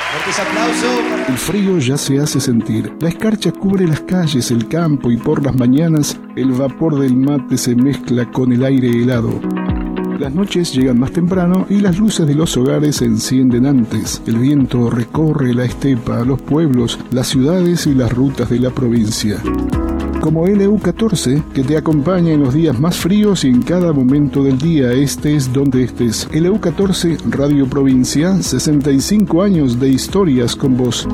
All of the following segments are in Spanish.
Fuerte ese aplauso. El frío ya se hace sentir. La escarcha cubre las calles, el campo y por las mañanas el vapor del mate se mezcla con el aire helado. Las noches llegan más temprano y las luces de los hogares se encienden antes. El viento recorre la estepa, los pueblos, las ciudades y las rutas de la provincia. Como LU14, que te acompaña en los días más fríos y en cada momento del día, estés donde estés. LU14, Radio Provincia, 65 años de historias con vos.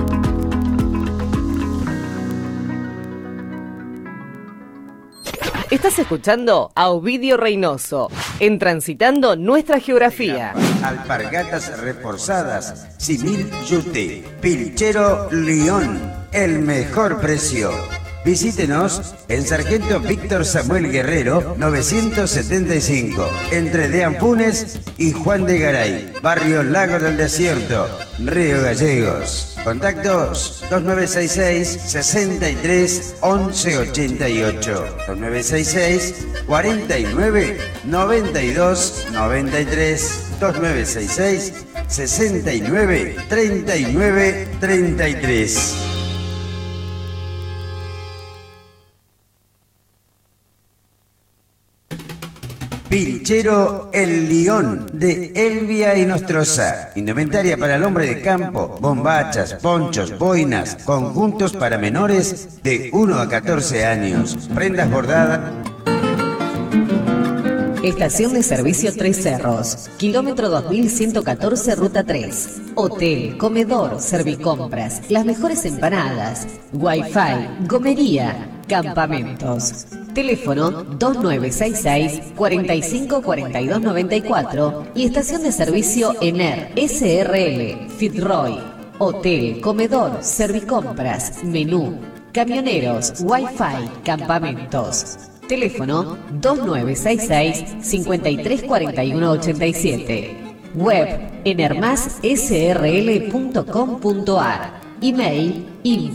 Estás escuchando a Ovidio Reynoso en Transitando Nuestra Geografía. Alpargatas reforzadas, Simil Yute, Pilchero León, el mejor precio. Visítenos en Sargento Víctor Samuel Guerrero, 975, entre Deampunes y Juan de Garay, barrio Lago del Desierto, Río Gallegos. Contactos 2966 63 11 88, 2966 49 92 93, 2966 69 39 33. Pilchero El León, de Elvia y Nostroza. Indumentaria para el hombre de campo, bombachas, ponchos, boinas, conjuntos para menores de 1 a 14 años. Prendas bordadas. Estación de servicio Tres Cerros, kilómetro 2114, ruta 3. Hotel, comedor, servicompras, las mejores empanadas, wifi, gomería, campamentos. Teléfono 2966 45 42 94 y estación de servicio ENER SRL, Fitzroy. Hotel, comedor, servicompras, menú, camioneros, wifi, campamentos. Teléfono 2966 53 41 87. Web enermassrl.com.ar. Email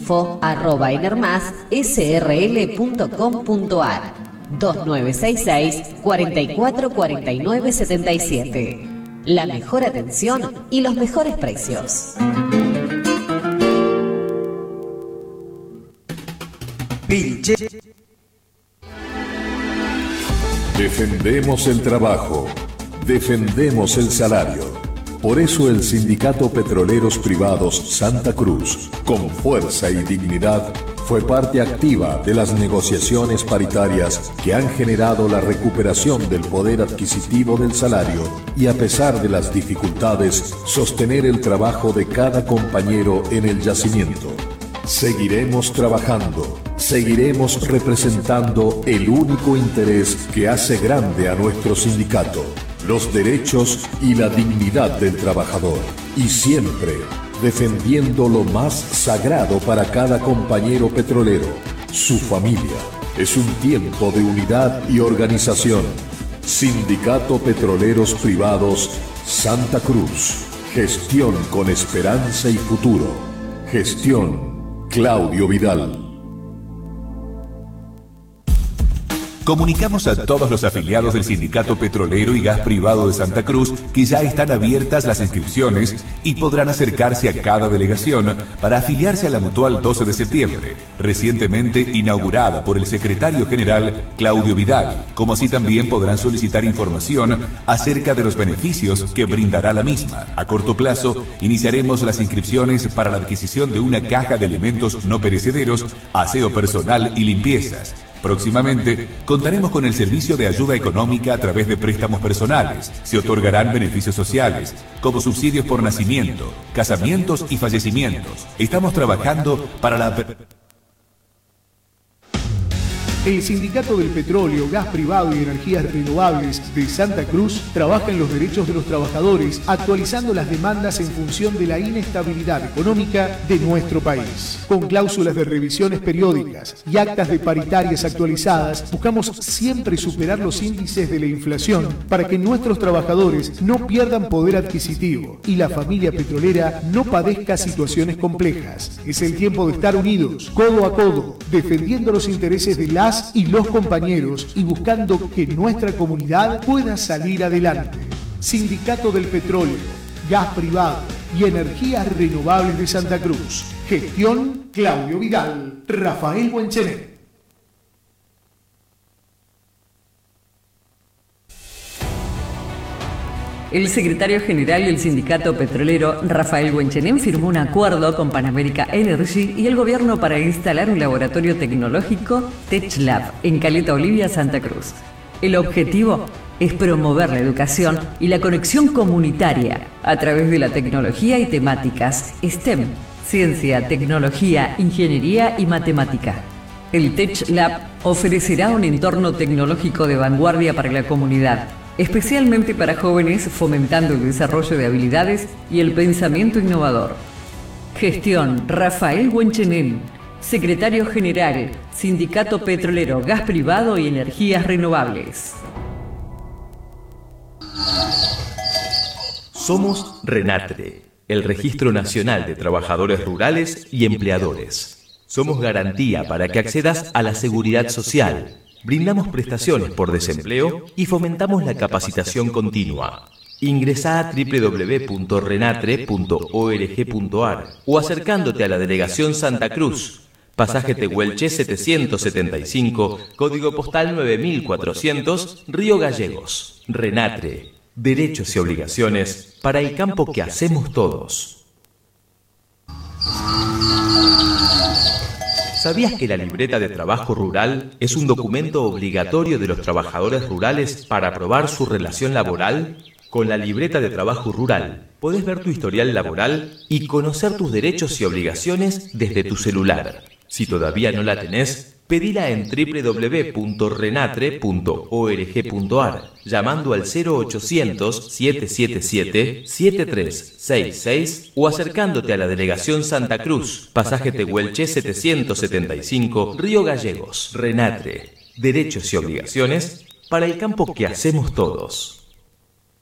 info@enermassrl.com.ar. 2966 44 49 77. La mejor atención y los mejores precios. Defendemos el trabajo, defendemos el salario. Por eso el Sindicato Petroleros Privados Santa Cruz, con fuerza y dignidad, fue parte activa de las negociaciones paritarias que han generado la recuperación del poder adquisitivo del salario y, a pesar de las dificultades, sostener el trabajo de cada compañero en el yacimiento. Seguiremos trabajando, seguiremos representando el único interés que hace grande a nuestro sindicato, los derechos y la dignidad del trabajador, y siempre defendiendo lo más sagrado para cada compañero petrolero, su familia. Es un tiempo de unidad y organización. Sindicato Petroleros Privados Santa Cruz. Gestión con esperanza y futuro. Gestión Claudio Vidal. Comunicamos a todos los afiliados del Sindicato Petrolero y Gas Privado de Santa Cruz que ya están abiertas las inscripciones y podrán acercarse a cada delegación para afiliarse a la Mutual 12 de septiembre, recientemente inaugurada por el secretario general Claudio Vidal, como así también podrán solicitar información acerca de los beneficios que brindará la misma. A corto plazo, iniciaremos las inscripciones para la adquisición de una caja de alimentos no perecederos, aseo personal y limpiezas. Próximamente contaremos con el servicio de ayuda económica a través de préstamos personales. Se otorgarán beneficios sociales, como subsidios por nacimiento, casamientos y fallecimientos. Estamos trabajando para la... El Sindicato del Petróleo, Gas Privado y Energías Renovables de Santa Cruz trabaja en los derechos de los trabajadores, actualizando las demandas en función de la inestabilidad económica de nuestro país. Con cláusulas de revisiones periódicas y actas de paritarias actualizadas, buscamos siempre superar los índices de la inflación para que nuestros trabajadores no pierdan poder adquisitivo y la familia petrolera no padezca situaciones complejas. Es el tiempo de estar unidos, codo a codo, defendiendo los intereses de las y los compañeros y buscando que nuestra comunidad pueda salir adelante. Sindicato del Petróleo, gas privado y energías renovables de Santa Cruz. Gestión Claudio Vidal, Rafael Buenchenet. El secretario general del sindicato petrolero, Rafael Buenchenet, firmó un acuerdo con Pan America Energy y el gobierno para instalar un laboratorio tecnológico TechLab en Caleta Olivia, Santa Cruz. El objetivo es promover la educación y la conexión comunitaria a través de la tecnología y temáticas STEM, ciencia, tecnología, ingeniería y matemática. El TechLab ofrecerá un entorno tecnológico de vanguardia para la comunidad, especialmente para jóvenes, fomentando el desarrollo de habilidades y el pensamiento innovador. Gestión Rafael Buenchenet, secretario general, Sindicato Petrolero, Gas Privado y Energías Renovables. Somos RENATRE, el Registro Nacional de Trabajadores Rurales y Empleadores. Somos garantía para que accedas a la seguridad social. Brindamos prestaciones por desempleo y fomentamos la capacitación continua. Ingresá a www.renatre.org.ar o acercándote a la Delegación Santa Cruz, Pasaje Tehuelche 775, Código Postal 9400, Río Gallegos. RENATRE, derechos y obligaciones para el campo que hacemos todos. ¿Sabías que la libreta de trabajo rural es un documento obligatorio de los trabajadores rurales para aprobar su relación laboral? Con la libreta de trabajo rural podés ver tu historial laboral y conocer tus derechos y obligaciones desde tu celular. Si todavía no la tenés, pedila en www.renatre.org.ar llamando al 0800-777-7366 o acercándote a la Delegación Santa Cruz, Pasaje Tehuelche 775, Río Gallegos. RENATRE, derechos y obligaciones para el campo que hacemos todos.